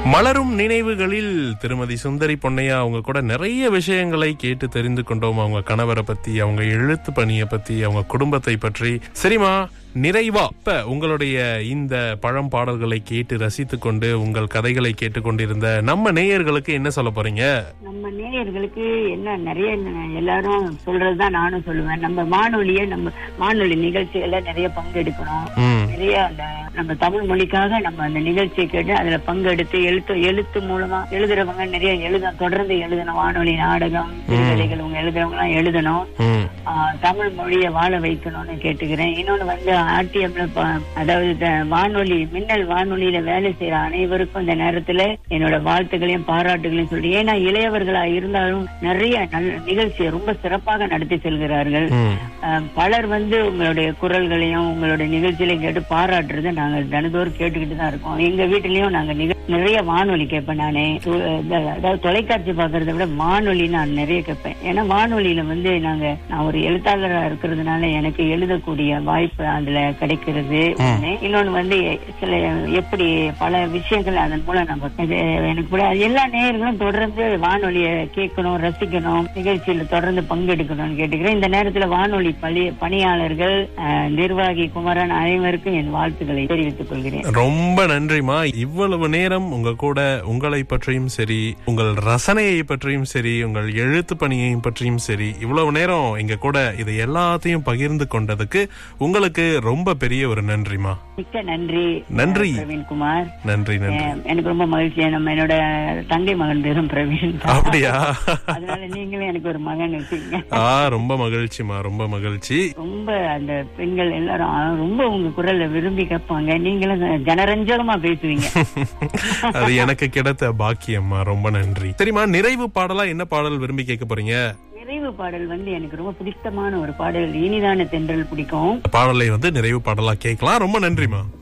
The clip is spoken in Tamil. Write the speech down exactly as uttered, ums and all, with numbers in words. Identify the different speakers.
Speaker 1: மலரும் நினைவுகளில் திருமதி சுந்தரி பொன்னையா அவங்க கூட நிறைய விஷயங்களை கேட்டு தெரிந்து கொண்டோம். அவங்க கணவரை பத்தி, அவங்க எழுத்து பணியை பத்தி, அவங்க குடும்பத்தை பற்றி. சரிமா, நிறைவா இப்ப உங்களுடைய இந்த பழம் பாடல்களை கேட்டு ரசித்து கொண்டு உங்கள் கதைகளை கேட்டுக்கொண்டிருந்த நம்ம நேயர்களுக்கு என்ன சொல்ல போறீங்க?
Speaker 2: நம்ம நேயர்களுக்கு என்ன, நிறைய எல்லாரும் சொல்றதுதான் நானும் சொல்லுவேன். நம்ம வானொலிய நம்ம வானொலி நிகழ்ச்சிகள்ல நிறைய பங்கெடுக்கணும். நிறைய அந்த நம்ம தமிழ் மொழிக்காக நம்ம அந்த நிகழ்ச்சியை கேட்டு அதுல பங்கெடுத்து எழுத்து எழுத்து மூலமா எழுதுறவங்க நிறைய எழுத தொடர்ந்து எழுதணும். வானொலி நாடகம் சிறுகதைகள் உங்க எழுதுறவங்க எல்லாம் எழுதணும். தமிழ் மொழியை வாழ வைக்கணும்னு கேட்டுக்கிறேன். இன்னொன்னு வந்து ஆர்டிஎம்ல அதாவது வானொலி மின்னல் வானொலியில வேலை செய்யற அனைவருக்கும் இந்த நேரத்துல என்னோட வாழ்த்துக்களையும் பாராட்டுகளையும் சொல்லி, ஏன்னா இளையவர்களா இருந்தாலும் நிறைய நல்ல நிகழ்ச்சியை ரொம்ப சிறப்பாக நடத்தி செல்கிறார்கள். பலர் வந்து உங்களுடைய குரல்களையும் உங்களுடைய நிகழ்ச்சியிலையும் கேட்டு பாராட்டுறதை நாங்க தினந்தோறும் கேட்டுக்கிட்டு தான் இருக்கோம். எங்க வீட்டுலயும் நாங்க நிறைய வானொலி கேட்பேன். நானே அதாவது தொலைக்காட்சி பாக்குறத விட வானொலி நான் நிறைய கேட்பேன். ஏன்னா வானொலியில வந்து நாங்க நான் ஒரு எழுத்தாளராக இருக்கிறதுனால எனக்கு எழுதக்கூடிய வாய்ப்பு அதுல கிடைக்கிறது. இன்னொன்னு வந்து சில எப்படி பல விஷயங்கள் அதன் மூலம் நம்ம எனக்கு கூட எல்லா நேயர்களும் தொடர்ந்து வானொலியை கேட்கணும், ரசிக்கணும், நிகழ்ச்சியில தொடர்ந்து பங்கெடுக்கணும்னு கேட்டுக்கிறேன். இந்த நேரத்துல வானொலி பணி பணியாளர்கள், நிர்வாகி குமரன் அனைவருக்கும் என் வாழ்த்துக்களை தெரிவித்துக் கொள்கிறேன்.
Speaker 1: ரொம்ப நன்றிமா. இவ்வளவு நேரம் உங்க கூட உங்களை பற்றியும் சரி, உங்கள் ரசனையை பற்றியும் சரி, உங்கள் எழுத்து பணியையும் பற்றியும் சரி, இவ்வளவு நேரம் எங்க கூட இதை எல்லாத்தையும் பகிர்ந்து கொண்டதுக்கு உங்களுக்கு ரொம்ப பெரிய ஒரு நன்றிமா.
Speaker 2: மிக்க நன்றி.
Speaker 1: நன்றி
Speaker 2: பிரவீன்குமார்.
Speaker 1: நன்றி நன்றி.
Speaker 2: எனக்கு ரொம்ப மகிழ்ச்சி. நம்ம என்னோட தங்கை மகன் பேரும் பிரவீன்.
Speaker 1: அப்படியா?
Speaker 2: அதனால நீங்களும் எனக்கு ஒரு மகன் வச்சுங்க.
Speaker 1: ஆ, ரொம்ப மகிழ்ச்சிமா, ரொம்ப மகிழ்ச்சி.
Speaker 2: ரொம்ப அந்த பெண்கள் எல்லாரும் ரொம்ப உங்க குரல்ல விரும்பி கேட்பாங்க. நீங்களும் ஜனரஞ்சகமா பேசுவீங்க.
Speaker 1: அது எனக்கு கிடைத்த பாக்கியம்மா. ரொம்ப நன்றி. சரிமா, நிறைவு பாடலா என்ன பாடல் விரும்பி கேட்க போறீங்க?
Speaker 2: நிறைவு பாடல் வந்து எனக்கு ரொம்ப பிடித்தமான ஒரு பாடல், இனிதான தென்றல் பிடிக்கும்.
Speaker 1: பாடலை வந்து நிறைவு பாடலா கேட்கலாம். ரொம்ப நன்றிமா.